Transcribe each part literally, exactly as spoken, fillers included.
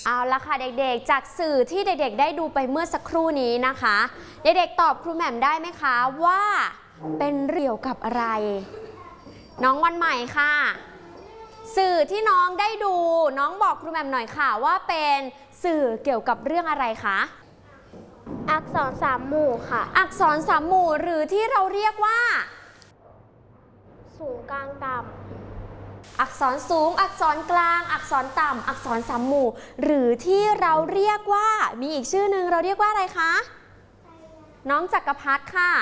เอาละค่ะเด็กๆจากสื่อที่เด็กๆได้ดูไปเมื่อสักครู่นี้นะคะเด็กๆตอบครูแหม่มได้ไหมคะว่าเป็นเกี่ยวกับอะไรน้องวันใหม่ค่ะสื่อที่น้องได้ดูน้องบอกครูแหม่มหน่อยค่ะว่าเป็นสื่อเกี่ยวกับเรื่องอะไรคะอักษรสามหมู่ค่ะอักษรสามหมู่หรือที่เราเรียกว่าสูงกลางต่ำอักษรสูงอักษรกลางอักษรต่ำอักษรสามหมู่หรือที่เราเรียกว่ามีอีกชื่อหนึ่งเราเรียกว่าอะไรคะน้องจักรพัฒน์ค่ะ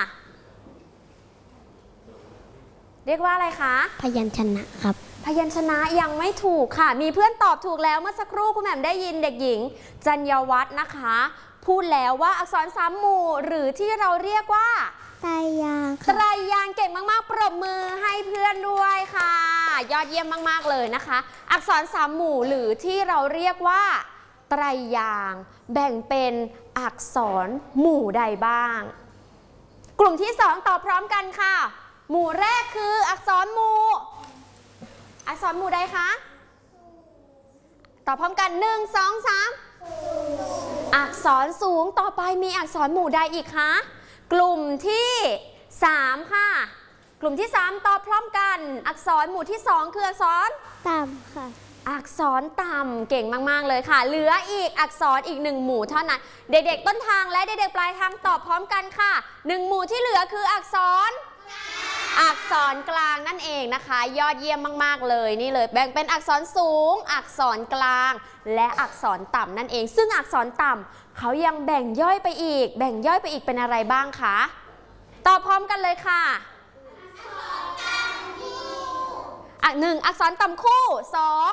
เรียกว่าอะไรคะพยัญชนะครับพยัญชนะยังไม่ถูกค่ะมีเพื่อนตอบถูกแล้วเมื่อสักครู่คุณแหม่มได้ยินเด็กหญิงจัญญวัฒน์นะคะพูดแล้วว่าอักษรสามหมู่หรือที่เราเรียกว่าไตรยางค์ไตรยางค์เก่งมากๆปรบมือให้เพื่อนด้วยค่ะยอดเยี่ยมมากๆเลยนะคะอักษรสามหมู่หรือที่เราเรียกว่าไตรยางค์แบ่งเป็นอักษรหมู่ใดบ้างกลุ่มที่สองตอบพร้อมกันค่ะหมู่แรกคืออักษรหมู่อักษรหมู่ใดคะตอบพร้อมกันหนึ่งสองสามอักษรสูงต่อไปมีอักษรหมู่ใดอีกคะกลุ่มที่สามค่ะกลุ่มที่สามตอบพร้อมกันอักษรหมู่ที่สองคืออักษรต่ำค่ะอักษรต่ำเก่งมากๆเลยค่ะเหลืออีกอักษรอีกหนึ่งหมู่เท่านั้นเด็กๆต้นทางและเด็กๆปลายทางตอบพร้อมกันค่ะหนึ่งหมู่ที่เหลือคืออักษรอักษรกลางนั่นเองนะคะยอดเยี่ยมมากๆเลยนี่เลยแบ่งเป็นอักษรสูงอักษรกลางและอักษรต่ำนั่นเองซึ่งอักษรต่ำเขายังแบ่งย่อยไปอีกแบ่งย่อยไปอีกเป็นอะไรบ้างคะตอบพร้อมกันเลยค่ะอักหนึ่งอักษรต่ำคู่สอง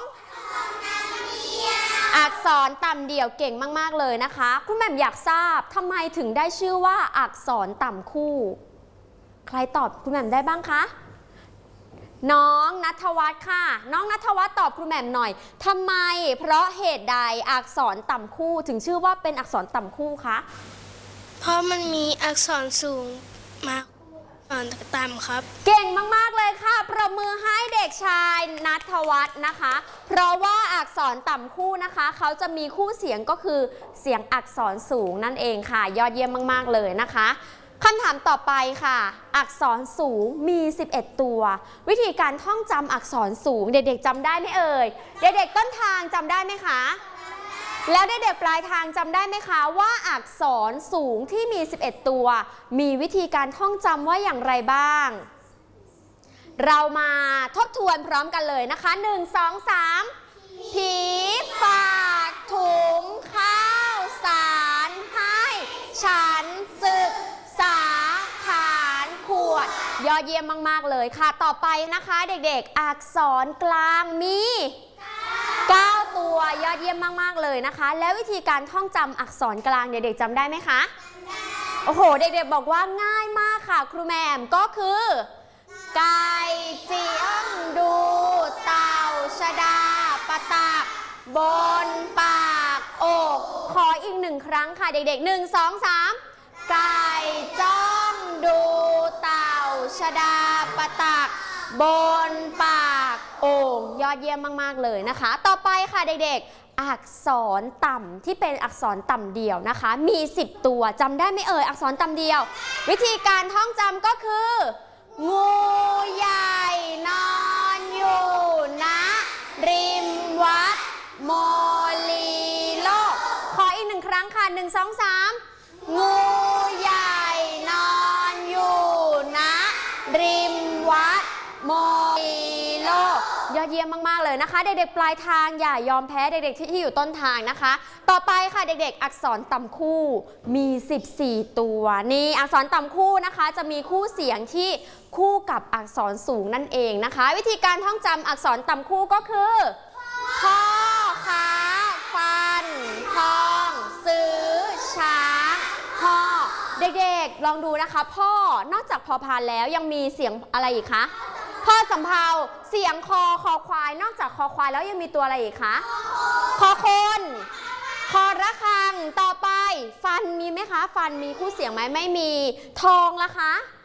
อักษรต่ำเดี่ยวเก่งมากๆเลยนะคะคุณแหม่มอยากทราบทำไมถึงได้ชื่อว่าอักษรต่ำคู่ใครตอบคุณแหม่มได้บ้างคะน้องณัฐวัฒน์ค่ะน้องณัฐวัฒน์ตอบคุณแหม่มหน่อยทำไมเพราะเหตุใดอักษรต่ำคู่ถึงชื่อว่าเป็นอักษรต่ำคู่คะเพราะมันมีอักษรสูงมาอักษรต่ำครับเก่งมากๆเลยค่ะปรบมือให้เด็กชายณัฐวัฒน์นะคะเพราะว่าอักษรต่ำคู่นะคะเขาจะมีคู่เสียงก็คือเสียงอักษรสูงนั่นเองค่ะยอดเยี่ยมมากๆเลยนะคะคำถามต่อไปค่ะอักษรสูงมีสิบเอ็ดตัววิธีการท่องจำอักษรสูงเด็กๆจำได้ไหมเอ่ยเด็กๆต้นทางจำได้ไหมคะแล้วเด็กๆปลายทางจำได้ไหมคะว่าอักษรสูงที่มีสิบเอ็ดตัวมีวิธีการท่องจำว่าอย่างไรบ้างเรามาทบทวนพร้อมกันเลยนะคะหนึ่ง สอง สามผีฝากถุงข้าวสารให้ฉันศึกษาฐานขวดยอดเยี่ยมมากๆเลยค่ะต่อไปนะคะเด็กๆอักษรกลางมีเก้าตัวยอดเยี่ยมมากๆเลยนะคะแล้ววิธีการท่องจำอักษรกลางเด็กๆจำได้ไหมคะโอ้โหเด็กๆบอกว่าง่ายมากค่ะครูแหม่มก็คือไก่เจียมดูเต่าชดาปะตักบนปากอกขออีกหนึ่งครั้งค่ะเด็กๆหนึ่ง สอง สามไก่จ้องดูเต่าชดาปะตักบนปากโอ่งยอดเยี่ยมมากๆเลยนะคะต่อไปค่ะเด็กๆอักษรต่ำที่เป็นอักษรต่ำเดี่ยวนะคะมีสิบตัวจำได้ไหมเอ่ยอักษรต่ำเดี่ยววิธีการท่องจำก็คืองูใหญ่นอนอยู่ณริมวัดโมลีโลกขออีกหนึ่งครั้งค่ะหนึ่ง สอง สามงูใหญ่นอนอยู่ณริมวัดโมลีโลกยอดเยี่ยมมากๆเลยนะคะเด็กๆปลายทางอย่ายอมแพ้เด็กๆที่อยู่ต้นทางนะคะต่อไปค่ะเด็กๆอักษรต่ำคู่มีสิบสี่ตัวนี่อักษรต่ำคู่นะคะจะมีคู่เสียงที่คู่กับอักษรสูงนั่นเองนะคะวิธีการท่องจำอักษรต่ำคู่ก็คือพ่อค้าฟันทองซื้อช้างพ่อเด็กๆลองดูนะคะพ่อนอกจากพอพานแล้วยังมีเสียงอะไรอีกคะพ่อสำเภาเสียงคอคอควายนอกจากคอควายแล้วยังมีตัวอะไรอีกคะคอคนคอระฆังต่อไปฟันมีไหมคะฟันมีคู่เสียงไหมไม่มีทองล่ะคะ